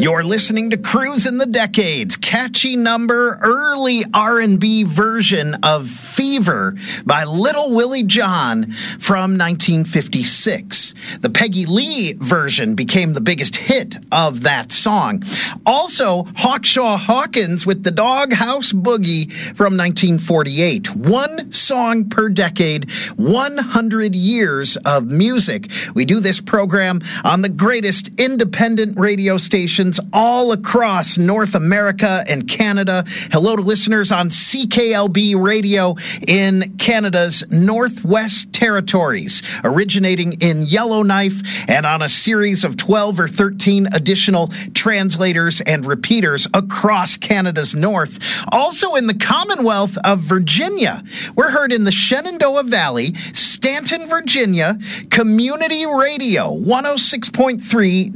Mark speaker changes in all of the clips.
Speaker 1: You're listening to Cruisin' the Decades, catchy number, early R&B version of Fever by Little Willie John from 1956. The Peggy Lee version became the biggest hit of that song. Also, Hawkshaw Hawkins with the Doghouse Boogie from 1948. One song per decade, 100 years of music. We do this program on the greatest independent radio stations all across North America and Canada. Hello to listeners on CKLB Radio in Canada's Northwest Territories, originating in Yellowknife and on a series of 12 or 13 additional translators and repeaters across Canada's north. Also in the Commonwealth of Virginia, we're heard in the Shenandoah Valley, Stanton, Virginia, Community Radio, 106.3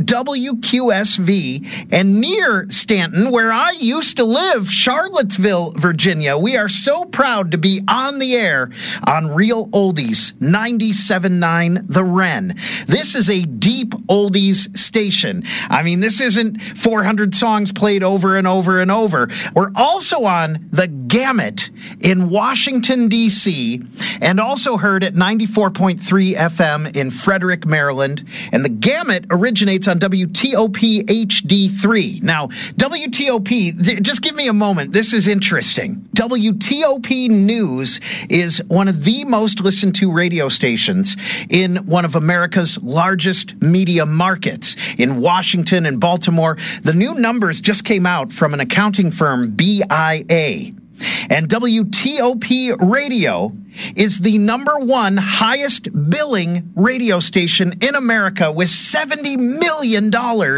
Speaker 1: WQSV, and near Stanton, where I used to live, Charlottesville, Virginia. We are so proud to be on the air on Real Oldies 97.9 The Wren. This is a deep oldies station. I mean, this isn't 400 songs played over and over and over. We're also on the Gamut in Washington, D.C., and also heard at 94.3 FM in Frederick, Maryland. And the Gamut originates on WTOP HD3. Now, WTOP, just give me a moment. This is interesting. WTOP News is one of the most listened to radio stations in one of America's largest media markets in Washington and Baltimore. The new numbers just came out from an accounting firm, BIA. And WTOP Radio is the number one highest billing radio station in America with $70 million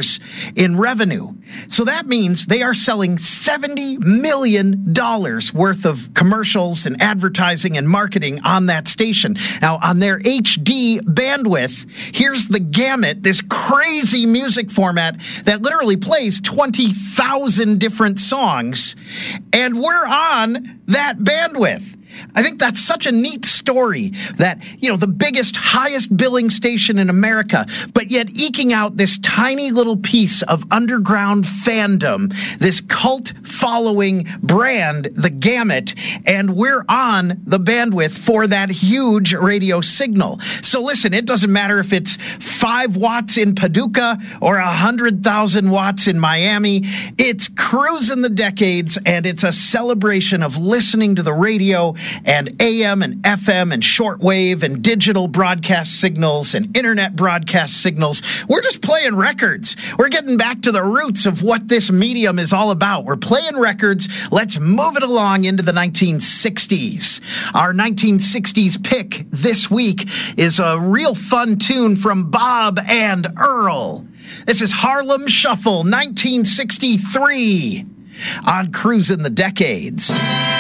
Speaker 1: in revenue. So that means they are selling $70 million worth of commercials and advertising and marketing on that station. Now, on their HD bandwidth, here's the Gamut, this crazy music format that literally plays 20,000 different songs, and we're on that bandwidth. I think that's such a neat story that, the biggest, highest billing station in America, but yet eking out this tiny little piece of underground fandom, this cult following brand, the Gamut, and we're on the bandwidth for that huge radio signal. So listen, it doesn't matter if it's 5 watts in Paducah or 100,000 watts in Miami. It's Cruisin' the Decades, and it's a celebration of listening to the radio and AM and FM and shortwave and digital broadcast signals and internet broadcast signals. We're just playing records. We're getting back to the roots of what this medium is all about. We're playing records. Let's move it along into the 1960s. Our 1960s pick this week is a real fun tune from Bob and Earl. This is Harlem Shuffle, 1963 on Cruisin' the Decades.